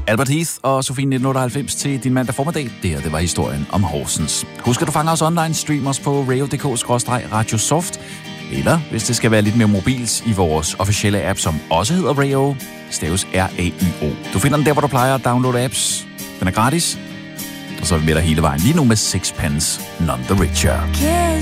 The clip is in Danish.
Albert Heath og Sofie 1998 til din mandag formiddag. Det var historien om Horsens. Husk, at du fanger os online, stream os på radio.dk/radiosoft. Eller, hvis det skal være lidt mere mobilt, i vores officielle app, som også hedder Rayo, staves R-A-Y-O. Du finder den der, hvor du plejer at downloade apps. Den er gratis. Og så er vi med dig hele vejen lige nu med Sixpence None the Richer.